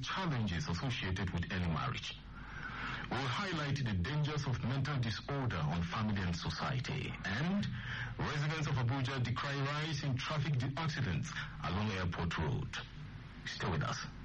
challenges associated with early marriage. We'll highlight the dangers of mental disorder on family and society. And residents of Abuja decry rise in traffic accidents along Airport Road. Stay with us.